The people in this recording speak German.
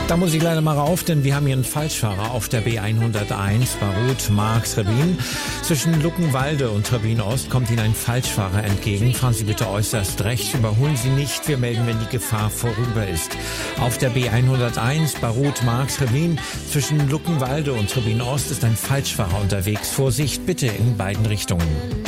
Da muss ich leider mal rauf, denn wir haben hier einen Falschfahrer auf der B101 Barut-Marx-Trebin. Zwischen Luckenwalde und Trebin-Ost kommt Ihnen ein Falschfahrer entgegen. Fahren Sie bitte äußerst rechts, überholen Sie nicht. Wir melden, wenn die Gefahr vorüber ist. Auf der B101 Barut-Marx-Trebin zwischen Luckenwalde und Trebin-Ost ist ein Falschfahrer unterwegs. Vorsicht bitte in beiden Richtungen.